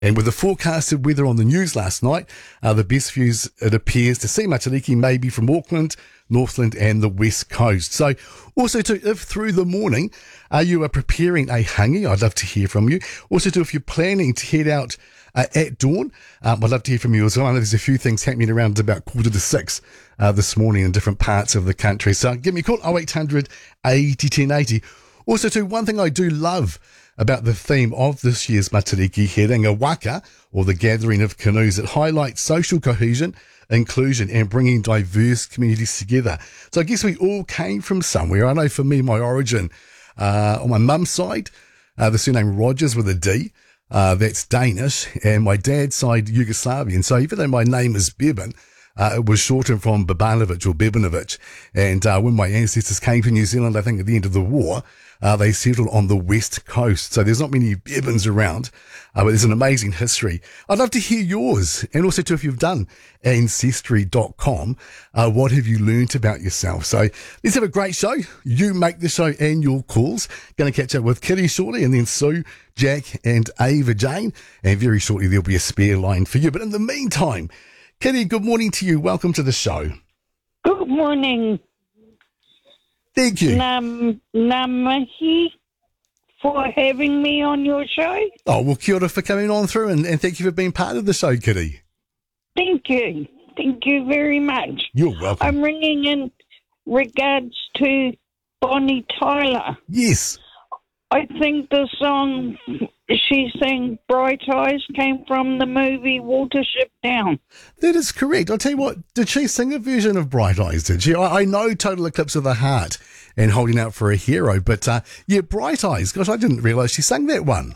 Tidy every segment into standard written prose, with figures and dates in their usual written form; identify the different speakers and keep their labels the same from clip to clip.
Speaker 1: And with the forecasted weather on the news last night, the best views it appears to see Matariki maybe from Auckland, Northland and the West Coast. So also too, if through the morning you are preparing a hangi, I'd love to hear from you. Also too, if you're planning to head out at dawn, I'd love to hear from you as well. I know there's a few things happening around about 5:45 this morning in different parts of the country. So give me a call, 0800 80 1080. Also too, one thing I do love about the theme of this year's Matariki Herenga Waka, or the gathering of canoes, it highlights social cohesion, inclusion and bringing diverse communities together. So I guess we all came from somewhere. I know for me, my origin on my mum's side, the surname Rogers with a D, that's Danish, and my dad's side Yugoslavian. So even though my name is Beban, it was shortened from Babanovic or Bebanovic. And when my ancestors came to New Zealand, I think at the end of the war, they settled on the West Coast. So there's not many Bebans around, but there's an amazing history. I'd love to hear yours. And also too, if you've done ancestry.com, what have you learnt about yourself? So let's have a great show. You make the show and your calls. Going to catch up with Kitty shortly, and then Sue, Jack and Ava Jane. And very shortly there'll be a spare line for you. But in the meantime, Kitty, good morning to you. Welcome to the show.
Speaker 2: Good morning.
Speaker 1: Thank you.
Speaker 2: Namahi for having me on your show.
Speaker 1: Oh, well, kia ora for coming on through, and thank you for being part of the show, Kitty.
Speaker 2: Thank you. Thank you very much.
Speaker 1: You're welcome.
Speaker 2: I'm ringing in regards to Bonnie Tyler.
Speaker 1: Yes.
Speaker 2: I think the song she sang, Bright Eyes, came from the movie Watership Down.
Speaker 1: That is correct. I'll tell you what, did she sing a version of Bright Eyes, did she? I know Total Eclipse of the Heart and Holding Out for a Hero, but yeah, Bright Eyes. Gosh, I didn't realise she sang that one.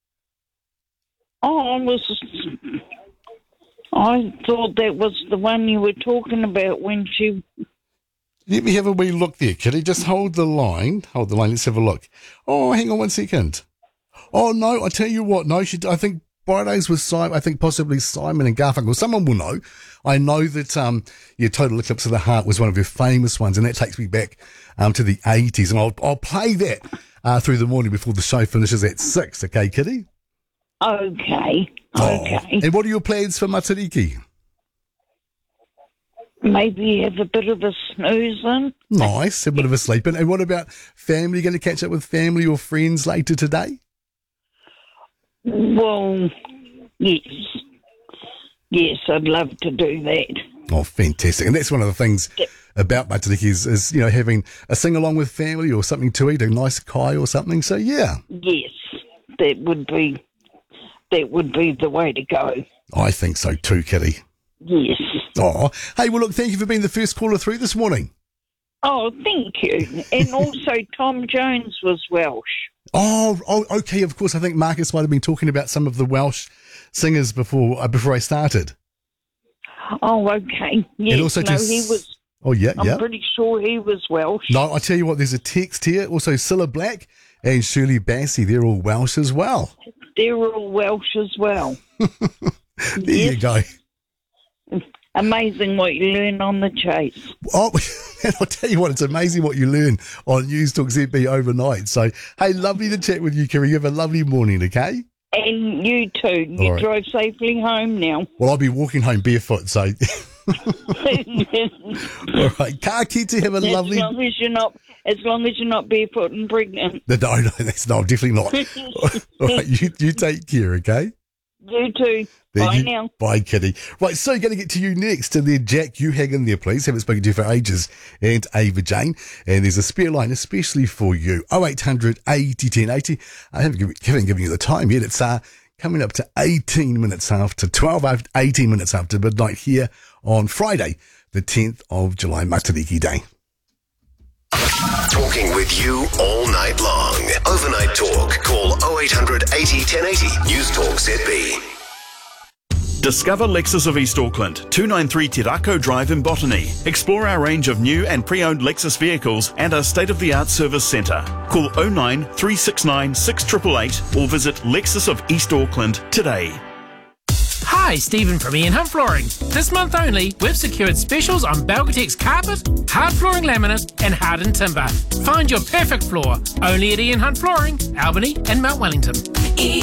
Speaker 2: I thought that was the one you were talking about when she...
Speaker 1: Let me have a wee look there, Kitty. Just hold the line. Hold the line. Let's have a look. Oh, hang on 1 second. Oh, no, I tell you what. No, I think Bright Eyes was Simon. I think possibly Simon and Garfunkel. Someone will know. I know that Total Eclipse of the Heart was one of her famous ones, and that takes me back to the 80s. And I'll play that through the morning before the show finishes at 6. Okay, Kitty?
Speaker 2: Okay. Okay.
Speaker 1: And what are your plans for Matariki?
Speaker 2: Maybe have a bit of a snooze in.
Speaker 1: Nice, a bit of a sleep in. And what about family? Going to catch up with family or friends later today?
Speaker 2: Well, yes. Yes, I'd love to do that.
Speaker 1: Oh, fantastic. And that's one of the things about Matariki is having a sing-along with family or something to eat, a nice kai or something. So, yeah.
Speaker 2: Yes, that would be the way to go.
Speaker 1: I think so too, Kitty.
Speaker 2: Yes.
Speaker 1: Oh, hey, well, look, thank you for being the first caller through this morning.
Speaker 2: Oh, thank you. And also, Tom Jones was Welsh.
Speaker 1: Oh, okay, of course. I think Marcus might have been talking about some of the Welsh singers before I started.
Speaker 2: Oh, okay. Yes,
Speaker 1: and also
Speaker 2: he was.
Speaker 1: Oh, yeah,
Speaker 2: I'm pretty sure he was Welsh.
Speaker 1: No, I tell you what, there's a text here. Also, Cilla Black and Shirley Bassey, they're all Welsh as well.
Speaker 2: They're all Welsh as well.
Speaker 1: There you go.
Speaker 2: Amazing what you learn on the chase.
Speaker 1: Oh, and I'll tell you what, it's amazing what you learn on News Talk ZB overnight. So, hey, lovely to chat with you, Kerry. You have a lovely morning, okay?
Speaker 2: And you too. You
Speaker 1: right.
Speaker 2: drive safely home now.
Speaker 1: Well, I'll be walking home barefoot, so... All right, ka kite, have a lovely...
Speaker 2: As long as you're not barefoot and pregnant.
Speaker 1: No, definitely not. All right, you take care, okay?
Speaker 2: You too. Bye now.
Speaker 1: Bye, Kitty. Right, so going to get to you next. And then, Jack, you hang in there, please. Haven't spoken to you for ages. And Ava Jane. And there's a spare line especially for you. 0800 80 1080. I haven't given you the time yet. It's coming up to 18 minutes after 12, 18 minutes after midnight here on Friday, the 10th of July, Matariki Day.
Speaker 3: Talking with you all night long. Overnight talk. Call 0800 80 1080. News Talk ZB.
Speaker 4: Discover Lexus of East Auckland, 293 Te Rako Drive in Botany. Explore our range of new and pre-owned Lexus vehicles and our state-of-the-art service centre. Call 09 369 6888 or visit Lexus of East Auckland today.
Speaker 5: Hi, Stephen from Ian Hunt Flooring. This month only, we've secured specials on Belgatex carpet, hard flooring laminate and hardened timber. Find your perfect floor only at Ian Hunt Flooring, Albany and Mount Wellington.